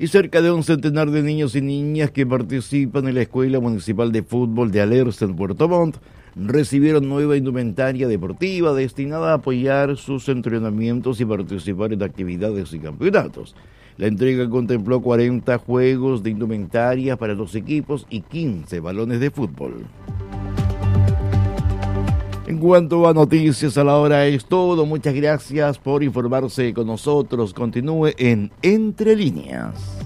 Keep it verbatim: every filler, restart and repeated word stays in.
Y cerca de un centenar de niños y niñas que participan en la Escuela Municipal de Fútbol de Alerce en Puerto Montt recibieron nueva indumentaria deportiva destinada a apoyar sus entrenamientos y participar en actividades y campeonatos. La entrega contempló cuarenta juegos de indumentaria para los equipos y quince balones de fútbol. En cuanto a noticias a la hora es todo. Muchas gracias por informarse con nosotros. Continúe en Entre Líneas.